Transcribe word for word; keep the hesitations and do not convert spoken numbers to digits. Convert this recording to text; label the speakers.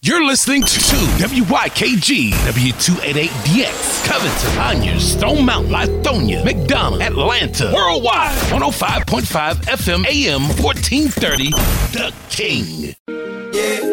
Speaker 1: You're listening to W Y K G, W two eighty-eight D X, Covington, Conyers, Stone Mountain, Lithonia, McDonough, Atlanta, worldwide, one oh five point five F M, A M, fourteen thirty, The King.
Speaker 2: Yeah.